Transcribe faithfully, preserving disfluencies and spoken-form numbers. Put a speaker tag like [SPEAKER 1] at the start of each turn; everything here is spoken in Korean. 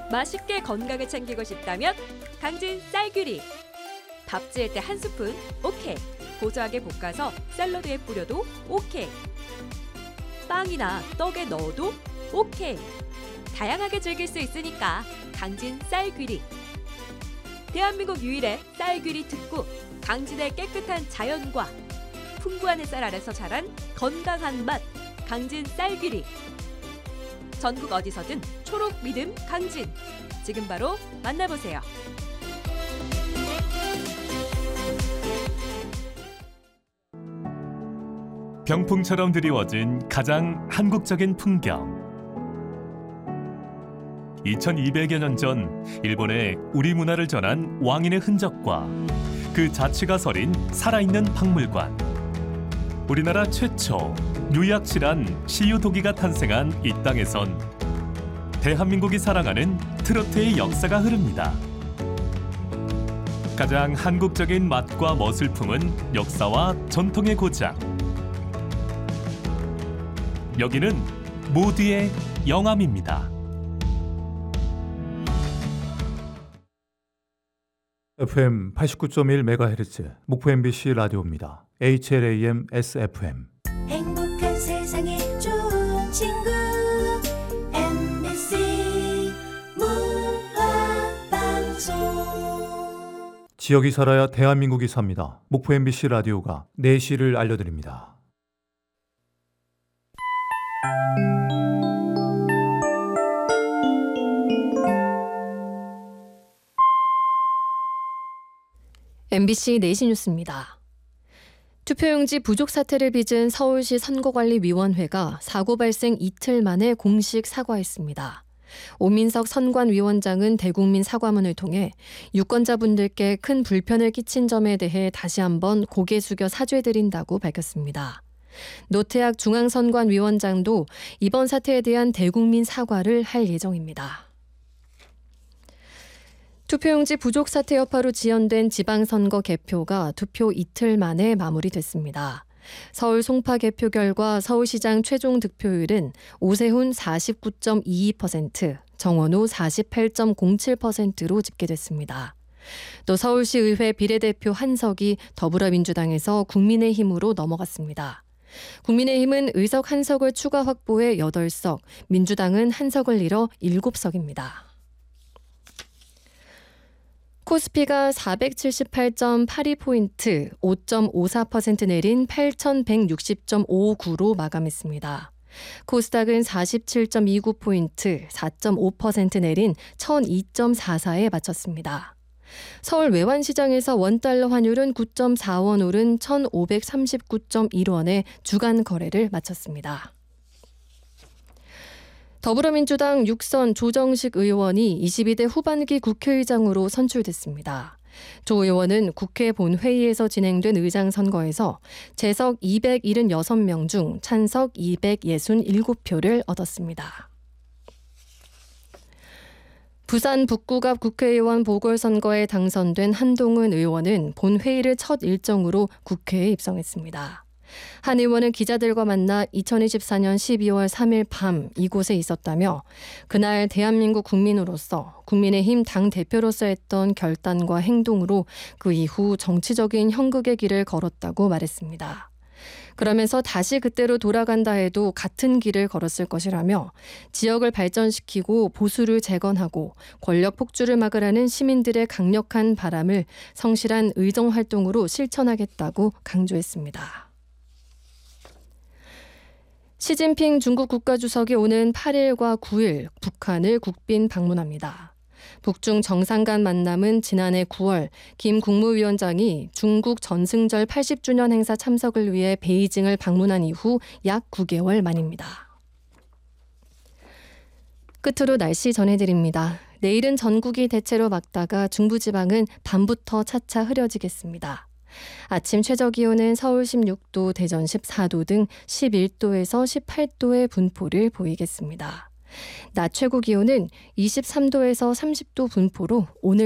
[SPEAKER 1] 맛있게 건강을 챙기고 싶다면 강진 쌀귀리. 밥 지을 때 한 스푼 오케이. 고소하게 볶아서 샐러드에 뿌려도 오케이. 빵이나 떡에 넣어도 오케이. 다양하게 즐길 수 있으니까 강진 쌀귀리. 대한민국 유일의 쌀귀리 특구, 강진의 깨끗한 자연과 풍부한 햇살 아래서 자란 건강한 맛, 강진 쌀귀리. 전국 어디서든 초록 믿음 강진. 지금 바로 만나보세요.
[SPEAKER 2] 병풍처럼 드리워진 가장 한국적인 풍경. 이천이백여 년 전 일본에 우리 문화를 전한 왕인의 흔적과 그 자취가 서린 살아있는 박물관. 우리나라 최초 유약실한 시유도기가 탄생한 이 땅에선 대한민국이 사랑하는 트로트의 역사가 흐릅니다. 가장 한국적인 맛과 멋을 품은 역사와 전통의 고장. 여기는 모두의 영암입니다.
[SPEAKER 3] 에프엠 팔십구 점 일 메가헤르츠 목포 엠비씨 라디오입니다. 에이치엘에이엠 에스에프엠.
[SPEAKER 4] 행복한 세상에 좋은 친구 엠비씨 문화방송.
[SPEAKER 3] 지역이 살아야 대한민국이 삽니다. 목포 엠비씨 라디오가 내시를 알려드립니다.
[SPEAKER 5] 엠비씨 내시 뉴스입니다. 투표용지 부족 사태를 빚은 서울시 선거관리위원회가 사고 발생 이틀 만에 공식 사과했습니다. 오민석 선관위원장은 대국민 사과문을 통해 유권자분들께 큰 불편을 끼친 점에 대해 다시 한번 고개 숙여 사죄드린다고 밝혔습니다. 노태학 중앙선관위원장도 이번 사태에 대한 대국민 사과를 할 예정입니다. 투표용지 부족 사태 여파로 지연된 지방선거 개표가 투표 이틀 만에 마무리됐습니다. 서울 송파 개표 결과 서울시장 최종 득표율은 오세훈 사십구 점 이이 퍼센트, 정원호 사십팔 점 공칠 퍼센트로 집계됐습니다. 또 서울시의회 비례대표 한 석이 더불어민주당에서 국민의힘으로 넘어갔습니다. 국민의힘은 의석 한 석을 추가 확보해 여덟 석, 민주당은 한 석을 잃어 일곱 석입니다. 코스피가 사백칠십팔 점 팔이 포인트, 오 점 오사 퍼센트 내린 팔천백육십 점 오구로 마감했습니다. 코스닥은 사십칠 점 이구 포인트, 사 점 오 퍼센트 내린 천이 점 사사에 마쳤습니다. 서울 외환시장에서 원달러 환율은 구 점 사 원 오른 천오백삼십구 점 일 원에 주간 거래를 마쳤습니다. 더불어민주당 육선 조정식 의원이 이십이 대 후반기 국회의장으로 선출됐습니다. 조 의원은 국회 본회의에서 진행된 의장 선거에서 재석 이백칠십육 명 중 찬석 이백육십칠 표를 얻었습니다. 부산 북구 앞 국회의원 보궐선거에 당선된 한동훈 의원은 본회의를 첫 일정으로 국회에 입성했습니다. 한 의원은 기자들과 만나 이천이십사 년 십이월 삼일 밤 이곳에 있었다며 그날 대한민국 국민으로서 국민의힘 당대표로서 했던 결단과 행동으로 그 이후 정치적인 형극의 길을 걸었다고 말했습니다. 그러면서 다시 그때로 돌아간다 해도 같은 길을 걸었을 것이라며 지역을 발전시키고 보수를 재건하고 권력 폭주를 막으라는 시민들의 강력한 바람을 성실한 의정활동으로 실천하겠다고 강조했습니다. 시진핑 중국 국가주석이 오는 팔 일과 구 일 북한을 국빈 방문합니다. 북중 정상 간 만남은 지난해 구월 김 국무위원장이 중국 전승절 팔십 주년 행사 참석을 위해 베이징을 방문한 이후 약 구 개월 만입니다. 끝으로 날씨 전해드립니다. 내일은 전국이 대체로 맑다가 중부지방은 밤부터 차차 흐려지겠습니다. 아침 최저기온은 서울 십육 도, 대전 십사 도 등 십일 도에서 십팔 도의 분포를 보이겠습니다. 낮 최고 기온은 이십삼 도에서 삼십 도 분포로 오늘